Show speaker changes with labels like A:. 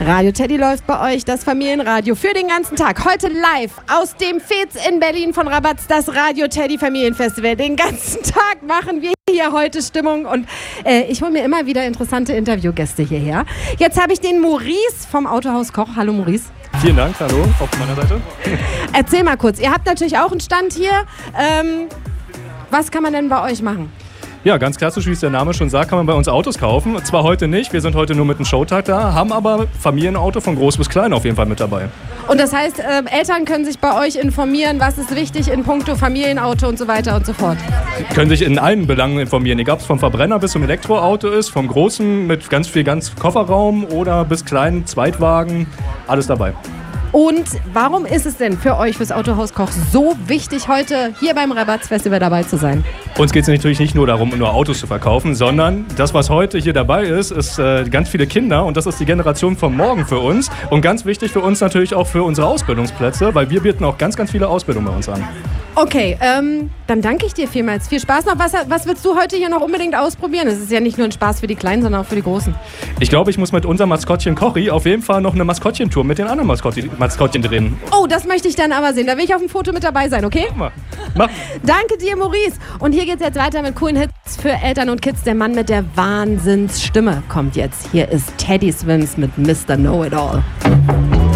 A: Radio Teddy läuft bei euch, das Familienradio für den ganzen Tag. Heute live aus dem Fez in Berlin von Rabatz, das Radio Teddy Familienfestival. Den ganzen Tag machen wir hier heute Stimmung und ich hole mir immer wieder interessante Interviewgäste hierher. Jetzt habe ich den Maurice vom Autohaus Koch. Hallo Maurice.
B: Vielen Dank, hallo, auf meiner Seite.
A: Erzähl mal kurz, ihr habt natürlich auch einen Stand hier. Was kann man denn bei euch machen?
B: Ja, ganz klassisch, wie es der Name schon sagt, kann man bei uns Autos kaufen. Zwar heute nicht, wir sind heute nur mit einem Showtag da, haben aber Familienauto von groß bis klein auf jeden Fall mit dabei.
A: Und das heißt, Eltern können sich bei euch informieren, was ist wichtig in puncto Familienauto und so weiter und so fort?
B: Sie können sich in allen Belangen informieren, egal ob es vom Verbrenner bis zum Elektroauto ist, vom großen mit ganz viel Kofferraum oder bis kleinen Zweitwagen, alles dabei.
A: Und warum ist es denn für euch, fürs Autohaus Koch, so wichtig, heute hier beim Rabatz Festival dabei zu sein?
B: Uns geht es natürlich nicht nur darum, nur Autos zu verkaufen, sondern das, was heute hier dabei ist, ist ganz viele Kinder und das ist die Generation von morgen für uns und ganz wichtig für uns natürlich auch für unsere Ausbildungsplätze, weil wir bieten auch ganz, ganz viele Ausbildungen bei uns an.
A: Okay, dann danke ich dir vielmals. Viel Spaß noch. Was willst du heute hier noch unbedingt ausprobieren? Es ist ja nicht nur ein Spaß für die Kleinen, sondern auch für die Großen.
B: Ich glaube, ich muss mit unserem Maskottchen Kochi auf jeden Fall noch eine Maskottchentour mit den anderen Maskottchen drehen.
A: Oh, das möchte ich dann aber sehen. Da will ich auf dem Foto mit dabei sein, okay?
B: Mach.
A: Danke dir, Maurice. Und hier geht's jetzt weiter mit coolen Hits für Eltern und Kids. Der Mann mit der Wahnsinnsstimme kommt jetzt. Hier ist Teddy Swims mit Mr. Know-It-All.